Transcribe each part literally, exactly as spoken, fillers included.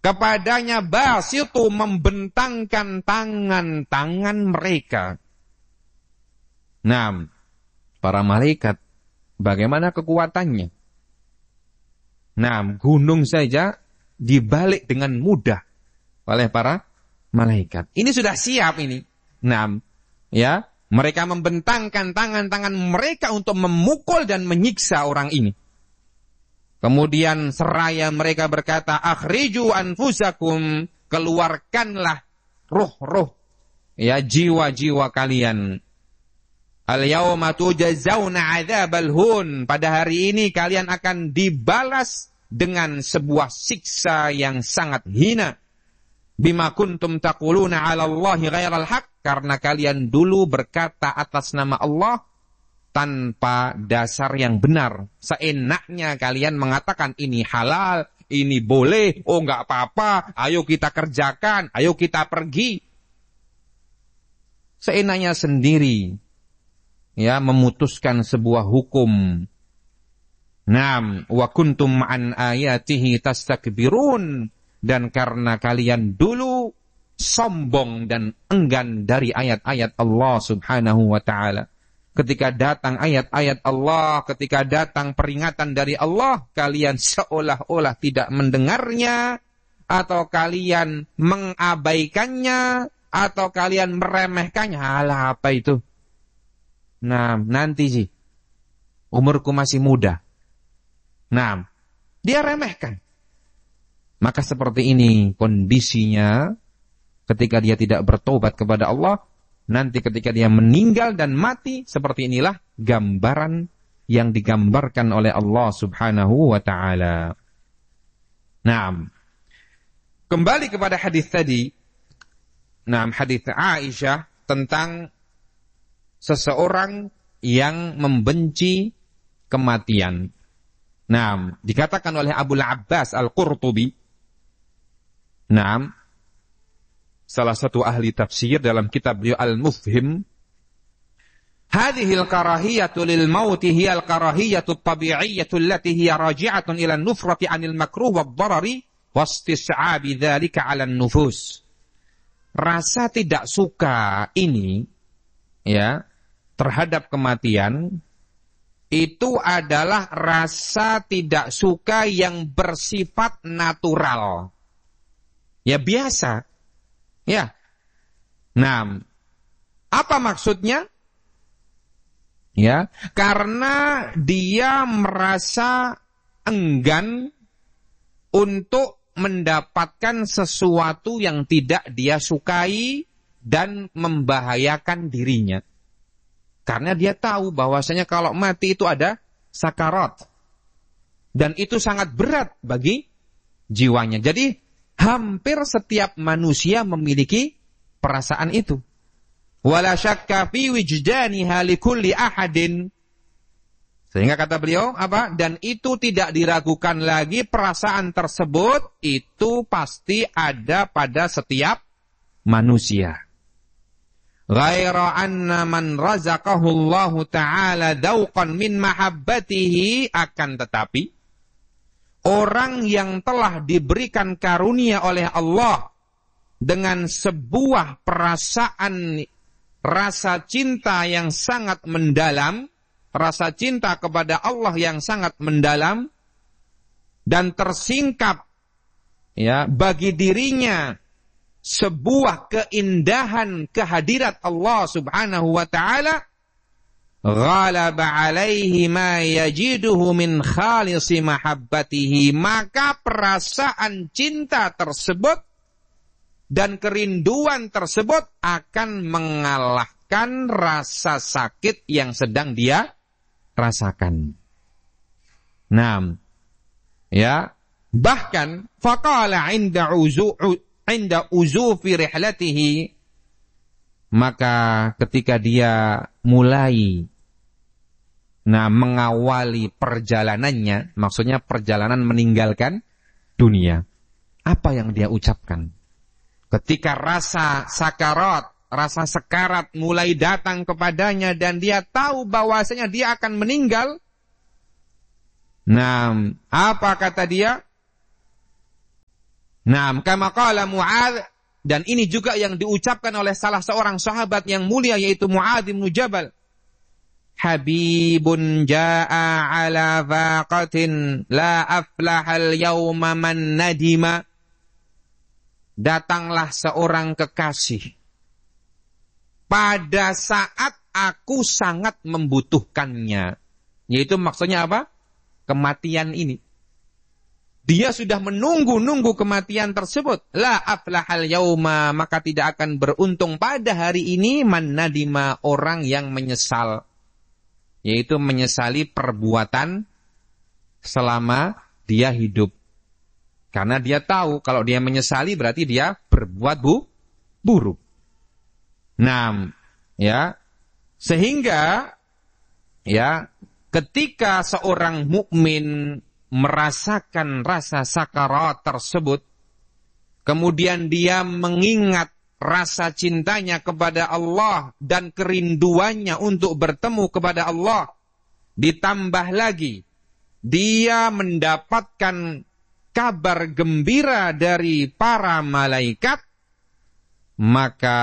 kepadanya basitu membentangkan tangan-tangan mereka. Nah, para malaikat, bagaimana kekuatannya? Nah, gunung saja dibalik dengan mudah oleh para malaikat. Ini sudah siap ini. Nah, ya, mereka membentangkan tangan-tangan mereka untuk memukul dan menyiksa orang ini. Kemudian seraya mereka berkata, akhriju anfusakum, keluarkanlah ruh-ruh, ya, jiwa-jiwa kalian. Al-yawma tujazawna adzabal hun, pada hari ini kalian akan dibalas dengan sebuah siksa yang sangat hina. Bima kuntum taquluna 'ala Allahi ghairal haq, karena kalian dulu berkata atas nama Allah tanpa dasar yang benar. Seenaknya kalian mengatakan ini halal, ini boleh, oh enggak apa-apa, ayo kita kerjakan, ayo kita pergi. Seenaknya sendiri, ya, memutuskan sebuah hukum. Naam, wa kuntum an ayatihi tastakbirun, dan karena kalian dulu sombong dan enggan dari ayat-ayat Allah Subhanahu wa taala. Ketika datang ayat-ayat Allah, ketika datang peringatan dari Allah, kalian seolah-olah tidak mendengarnya, atau kalian mengabaikannya, atau kalian meremehkannya. Alah, apa itu? Nah, nanti sih, umurku masih muda. Nah, dia remehkan. Maka seperti ini kondisinya ketika dia tidak bertobat kepada Allah. Nanti ketika dia meninggal dan mati, seperti inilah gambaran yang digambarkan oleh Allah Subhanahu wa ta'ala. Nah, kembali kepada hadis tadi. Nah, hadis Aisyah tentang seseorang yang membenci kematian. Nah, dikatakan oleh Abul Abbas Al-Qurtubi, nah, salah satu ahli tafsir dalam kitab beliau Al-Mufhim, hadhil karahiyatu lil mauti hiya al-karahiyatu at-tabi'iyyatu allati hiya raji'atun ila an-nufrati 'anil makruh wad-darari wastis'abi dzalika 'ala an-nufus. Rasa tidak suka ini, ya, terhadap kematian itu adalah rasa tidak suka yang bersifat natural. Ya, biasa. Ya. Nah, apa maksudnya? Ya, karena dia merasa enggan untuk mendapatkan sesuatu yang tidak dia sukai dan membahayakan dirinya. Karena dia tahu bahwasanya kalau mati itu ada sakarat. Dan itu sangat berat bagi jiwanya. Jadi hampir setiap manusia memiliki perasaan itu. Wala syakka fi wijdaniha likulli ahadin. Sehingga kata beliau apa? Dan itu tidak diragukan lagi, perasaan tersebut itu pasti ada pada setiap manusia. Ghaira anna man razaqahu Allah Ta'ala dzauqan min mahabbatihi, akan tetapi orang yang telah diberikan karunia oleh Allah dengan sebuah perasaan rasa cinta yang sangat mendalam, rasa cinta kepada Allah yang sangat mendalam, dan tersingkap, ya, bagi dirinya sebuah keindahan kehadirat Allah Subhanahu wa ta'ala, ghalaba alaihi ma yajiduhu min khalisi mahabbatihi, maka perasaan cinta tersebut dan kerinduan tersebut akan mengalahkan rasa sakit yang sedang dia rasakan. Nah, ya, bahkan faqala 'inda uzu inda uzufi rihlatihi, maka ketika dia mulai nah mengawali perjalanannya, maksudnya perjalanan meninggalkan dunia, apa yang dia ucapkan ketika rasa sakarat, rasa sekarat mulai datang kepadanya dan dia tahu bahwasanya dia akan meninggal? Nah, apa kata dia? Nah, kama qala Mu'adz, dan ini juga yang diucapkan oleh salah seorang sahabat yang mulia yaitu Mu'adz bin Jabal. Habibun jaa'a ala faqatin la aflahal yawma man nadima. Datanglah seorang kekasih pada saat aku sangat membutuhkannya. Yaitu maksudnya apa? Kematian ini. Dia sudah menunggu-nunggu kematian tersebut. La aflahal yauma, maka tidak akan beruntung pada hari ini man nadima, orang yang menyesal. Yaitu menyesali perbuatan selama dia hidup. Karena dia tahu kalau dia menyesali berarti dia berbuat bu, buruk. Nah, ya. Sehingga ya, ketika seorang mukmin merasakan rasa sakarat tersebut, kemudian dia mengingat rasa cintanya kepada Allah dan kerinduannya untuk bertemu kepada Allah, ditambah lagi dia mendapatkan kabar gembira dari para malaikat, maka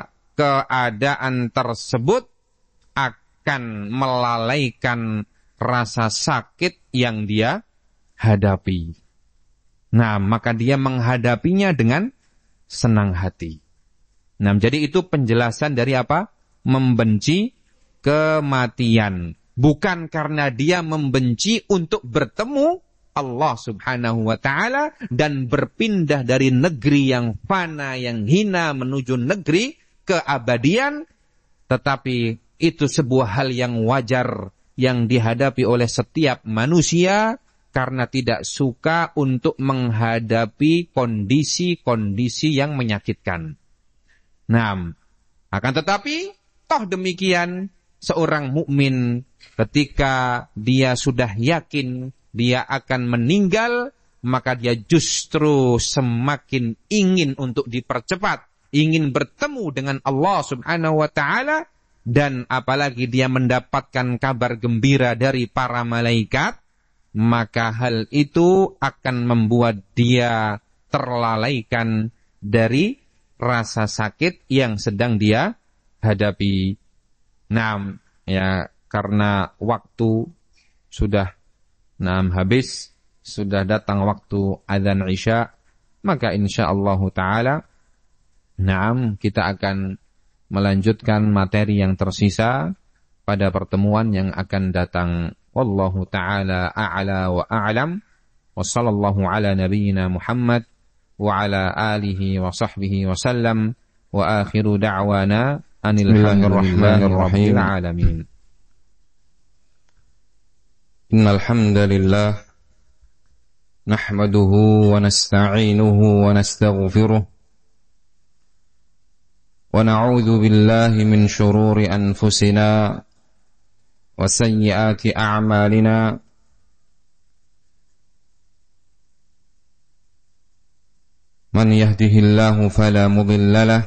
keadaan tersebut akan melalaikan rasa sakit yang dia hadapi. Nah, maka dia menghadapinya dengan senang hati. Nah, jadi itu penjelasan dari apa? Membenci kematian. Bukan karena dia membenci untuk bertemu Allah subhanahu wa ta'ala dan berpindah dari negeri yang fana, yang hina menuju negeri keabadian. Tetapi itu sebuah hal yang wajar yang dihadapi oleh setiap manusia karena tidak suka untuk menghadapi kondisi-kondisi yang menyakitkan. Nah, akan tetapi toh demikian seorang mukmin ketika dia sudah yakin dia akan meninggal, maka dia justru semakin ingin untuk dipercepat, ingin bertemu dengan Allah Subhanahu wa taala, dan apalagi dia mendapatkan kabar gembira dari para malaikat, maka hal itu akan membuat dia terlalaikan dari rasa sakit yang sedang dia hadapi. Nah, ya karena waktu sudah nah, habis, sudah datang waktu adzan Isya, maka insyaallah taala naam kita akan melanjutkan materi yang tersisa pada pertemuan yang akan datang. Wallahu ta'ala a'la wa a'lam. Wa sallallahu ala nabiyyina Muhammad wa ala alihi wa sahbihi wa sallam. Wa akhiru da'wana anil hamdulillahi rabbil alamin. Innal hamdalillah nahmaduhu wa nasta'inuhu wa nastaghfiruh. Wa na'udzu billahi min shururi anfusina وسيئات أعمالنا من يهده الله فلا مضل له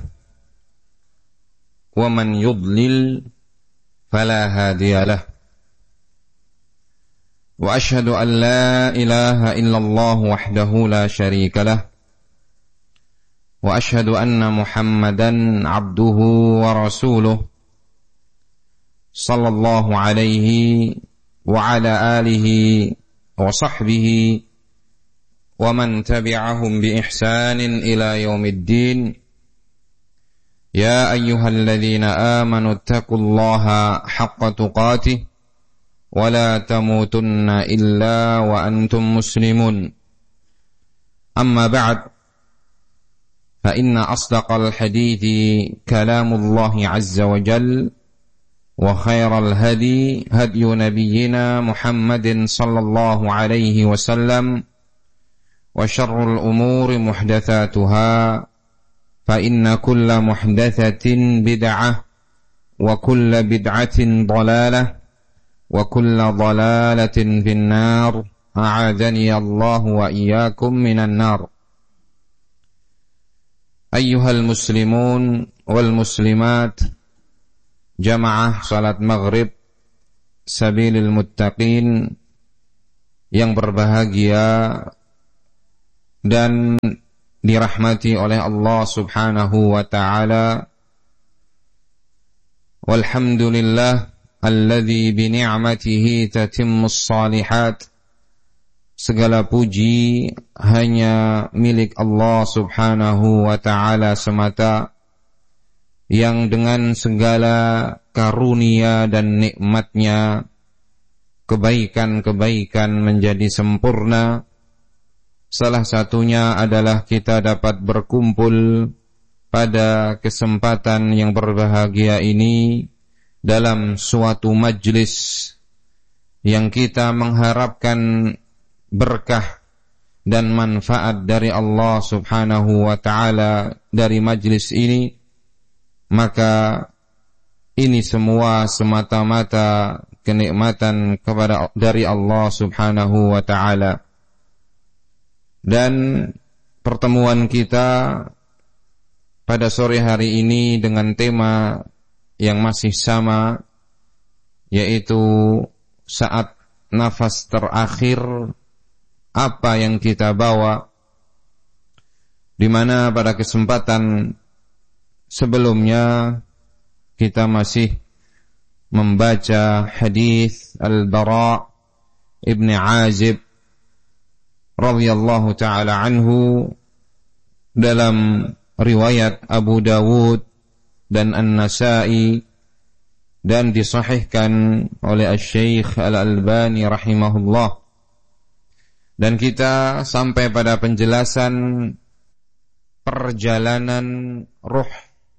ومن يضلل فلا هادي له وأشهد أن لا إله إلا الله وحده لا شريك له وأشهد أن محمدا عبده ورسوله صلى الله عليه وعلى آله وصحبه ومن تبعهم بإحسان إلى يوم الدين. يا أيها الذين آمنوا اتقوا الله حق تقاته ولا تموتن إلا وأنتم مسلمون. أما بعد فإن أصدق الحديث كلام الله عز وجل وخير الهدي هدي نبينا محمد صلى الله عليه وسلم وشر الأمور محدثاتها فإن كل محدثة بدعة وكل بدعة ضلالة وكل ضلالة في النار أعاذني الله وإياكم من النار. أيها المسلمون والمسلمات Jamaah salat maghrib sabilil muttaqin yang berbahagia dan dirahmati oleh Allah Subhanahu wa ta'ala. Walhamdulillah alladzi bi ni'matihi tatimmus shalihat. Segala puji hanya milik Allah Subhanahu wa ta'ala semata, yang dengan segala karunia dan nikmatnya kebaikan-kebaikan menjadi sempurna. Salah satunya adalah kita dapat berkumpul pada kesempatan yang berbahagia ini dalam suatu majlis yang kita mengharapkan berkah dan manfaat dari Allah Subhanahu wa ta'ala dari majlis ini. Maka ini semua semata-mata kenikmatan kepada dari Allah Subhanahu wa ta'ala. Dan pertemuan kita pada sore hari ini dengan tema yang masih sama, yaitu saat nafas terakhir apa yang kita bawa, di mana pada kesempatan sebelumnya kita masih membaca hadis Al-Bara ibn Azib radhiyallahu ta'ala anhu dalam riwayat Abu Dawud dan An-Nasa'i, dan disahihkan oleh Asy-Syaikh Al-Albani rahimahullah. Dan kita sampai pada penjelasan perjalanan ruh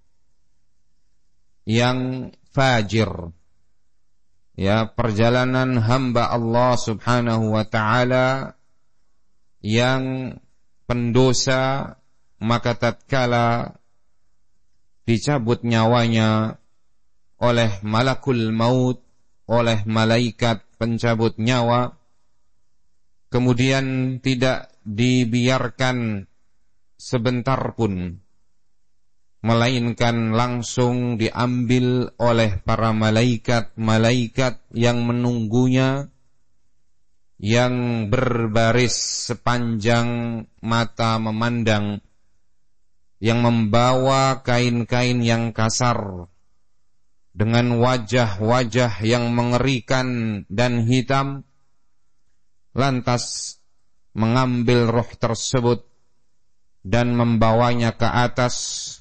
yang fajir, ya, perjalanan hamba Allah Subhanahu wa ta'ala yang pendosa, maka tatkala dicabut nyawanya oleh malakul maut, oleh malaikat pencabut nyawa, kemudian tidak dibiarkan sebentar pun, melainkan langsung diambil oleh para malaikat-malaikat yang menunggunya, yang berbaris sepanjang mata memandang, yang membawa kain-kain yang kasar dengan wajah-wajah yang mengerikan dan hitam, lantas mengambil roh tersebut dan membawanya ke atas.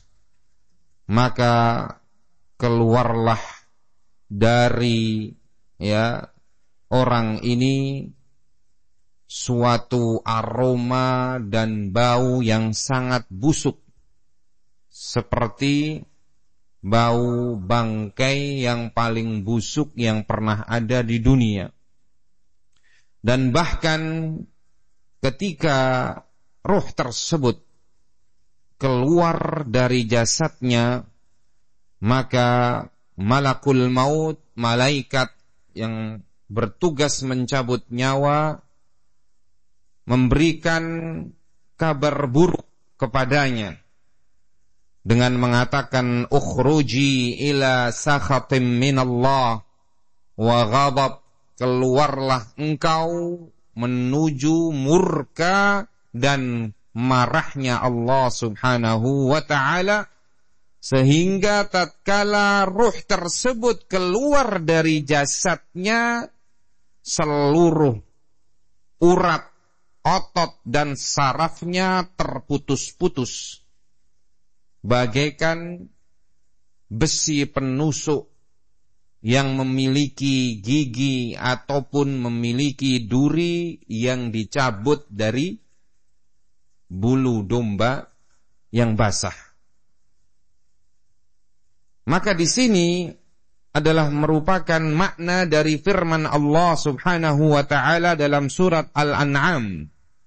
Maka keluarlah dari ya orang ini suatu aroma dan bau yang sangat busuk, seperti bau bangkai yang paling busuk yang pernah ada di dunia. Dan bahkan ketika ruh tersebut keluar dari jasadnya, maka malakul maut, malaikat yang bertugas mencabut nyawa, memberikan kabar buruk kepadanya dengan mengatakan, ukhruji ila sakhatim minallah wa ghadab, keluarlah engkau menuju murka dan marahnya Allah Subhanahu wa ta'ala. Sehingga tatkala ruh tersebut keluar dari jasadnya, seluruh urat, otot dan sarafnya terputus-putus, bagaikan besi penusuk yang memiliki gigi ataupun memiliki duri yang dicabut dari bulu domba yang basah. Maka di sini adalah merupakan makna dari firman Allah Subhanahu wa ta'ala dalam surat Al-An'am.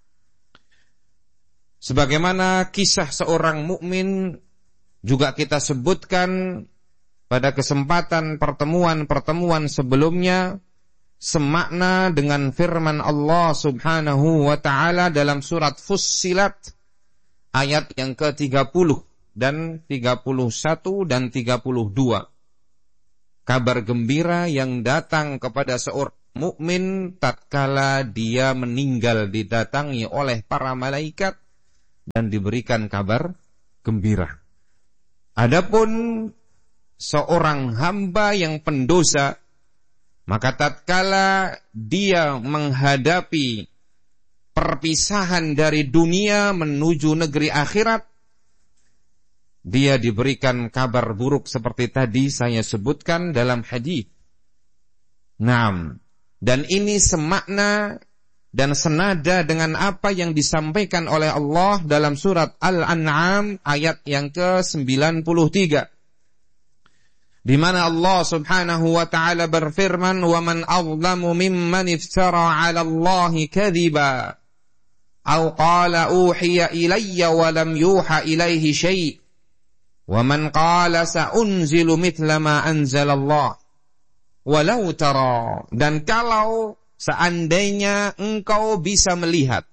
Sebagaimana kisah seorang mukmin juga kita sebutkan pada kesempatan pertemuan-pertemuan sebelumnya, semakna dengan firman Allah Subhanahu wa ta'ala dalam surat Fussilat ayat yang ke tiga puluh dan tiga puluh satu dan tiga puluh dua. Kabar gembira yang datang kepada seorang mukmin tatkala dia meninggal didatangi oleh para malaikat dan diberikan kabar gembira. Adapun seorang hamba yang pendosa, maka tatkala dia menghadapi perpisahan dari dunia menuju negeri akhirat, dia diberikan kabar buruk seperti tadi saya sebutkan dalam hadis. Naam, dan ini semakna dan senada dengan apa yang disampaikan oleh Allah dalam surat Al-An'am ayat yang ke sembilan puluh tiga. Di mana Allah Subhanahu wa taala berfirman, "Wa man azlamu mimman iftara 'ala Allahi kadhiba aw qala uhiya ilayya wa lam yuha ilaihi syai' wa man qala sa'unzilu mithla ma anzala Allah walau tara." Dan kalau seandainya engkau bisa melihat,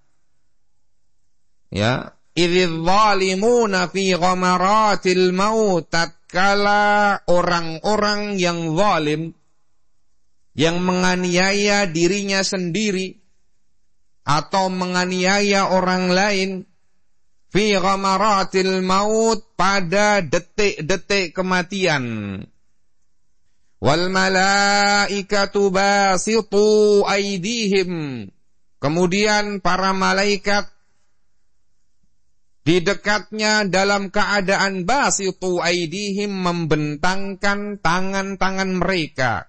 ya, idz zalimuna fi ghamaratil maut, tatkala orang-orang yang zalim, yang menganiaya dirinya sendiri atau menganiaya orang lain, fi ghamaratil maut, pada detik-detik kematian, wal malaikatu basitu aydihim, kemudian para malaikat di dekatnya dalam keadaan basitu aydihim, membentangkan tangan-tangan mereka.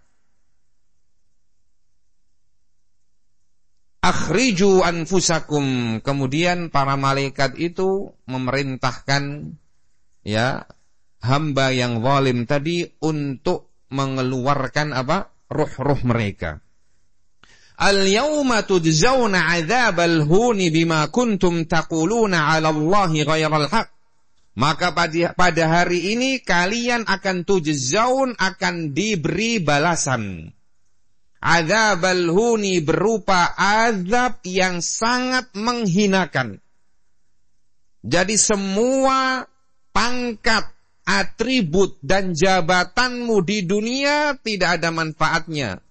Akhriju anfusakum, kemudian para malaikat itu memerintahkan, ya, hamba yang zalim tadi untuk mengeluarkan apa? Ruh-ruh mereka. Al-yawma tujzauna 'adzabal huni bima kuntum taquluna 'ala Allahi ghairal haq. Maka pada, pada hari ini kalian akan tujzaun, akan diberi balasan. Adzabal huni berupa azab yang sangat menghinakan. Jadi semua pangkat, atribut dan jabatanmu di dunia tidak ada manfaatnya.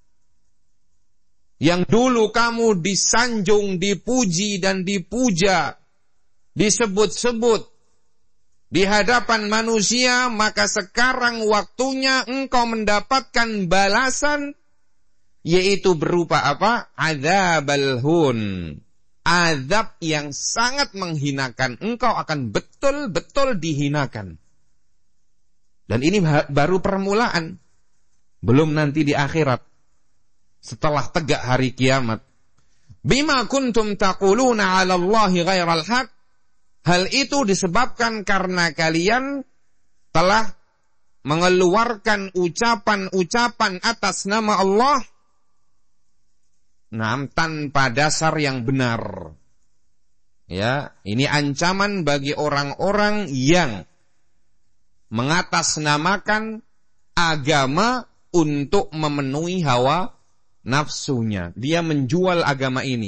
Yang dulu kamu disanjung, dipuji dan dipuja, disebut-sebut di hadapan manusia, maka sekarang waktunya engkau mendapatkan balasan, yaitu berupa apa? Adzabal hun. Azab yang sangat menghinakan. Engkau akan betul-betul dihinakan. Dan ini baru permulaan. Belum nanti di akhirat, setelah tegak hari kiamat. Bima kuntum taquluna 'ala Allahi ghairal haq. Hal itu disebabkan karena kalian telah mengeluarkan ucapan-ucapan atas nama Allah, nah, tanpa dasar yang benar. Ya, ini ancaman bagi orang-orang yang mengatasnamakan agama untuk memenuhi hawa nafsunya. Dia menjual agama ini.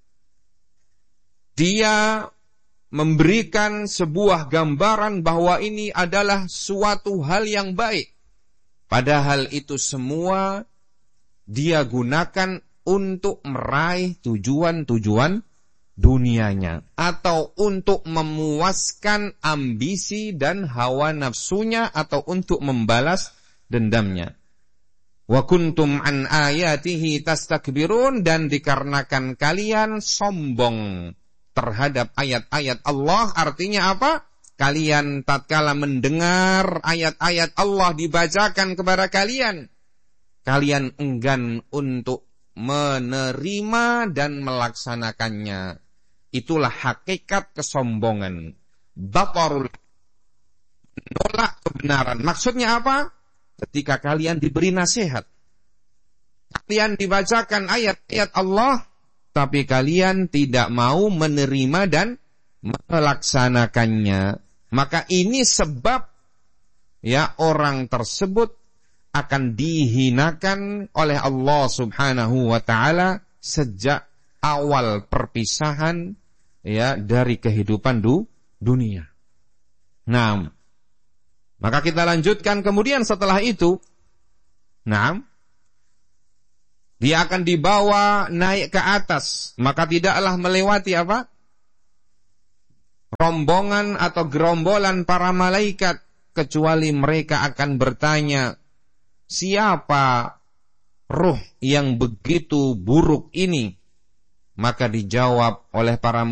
Dia memberikan sebuah gambaran bahwa ini adalah suatu hal yang baik. Padahal itu semua dia gunakan untuk meraih tujuan-tujuan dunianya, atau untuk memuaskan ambisi dan hawa nafsunya, atau untuk membalas dendamnya. Wa kuntum an ayatihi tastakbirun, dan dikarenakan kalian sombong terhadap ayat-ayat Allah. Artinya apa? Kalian tatkala mendengar ayat-ayat Allah dibacakan kepada kalian, kalian enggan untuk menerima dan melaksanakannya. Itulah hakikat kesombongan. Batarul, menolak kebenaran. Maksudnya apa? Ketika kalian diberi nasihat, kalian dibacakan ayat-ayat Allah, tapi kalian tidak mau menerima dan melaksanakannya, maka ini sebab, ya, orang tersebut akan dihinakan oleh Allah Subhanahu wa taala sejak awal perpisahan, ya, dari kehidupan du, dunia. Nah, maka kita lanjutkan kemudian setelah itu, nah, dia akan dibawa naik ke atas, maka tidaklah melewati apa? rombongan atau gerombolan para malaikat, kecuali mereka akan bertanya, siapa ruh yang begitu buruk ini? Maka dijawab oleh para